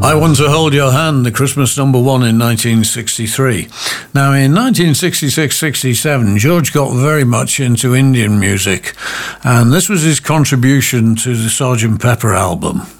I Want to Hold Your Hand, the Christmas number one in 1963. Now, in 1966-67, George got very much into Indian music, and this was his contribution to the Sgt. Pepper album.